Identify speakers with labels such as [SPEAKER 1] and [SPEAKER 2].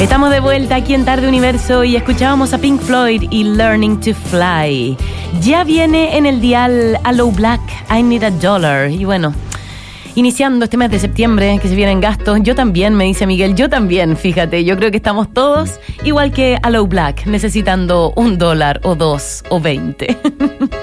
[SPEAKER 1] Estamos de vuelta aquí en Tarde Universo y escuchábamos a Pink Floyd y Learning to Fly. Ya viene en el dial Aloe Blacc, I Need a Dollar. Y bueno, iniciando este mes de septiembre que se vienen gastos, yo también, me dice Miguel, yo también, fíjate, yo creo que estamos todos igual que Aloe Blacc, necesitando $1 o $2 o 20.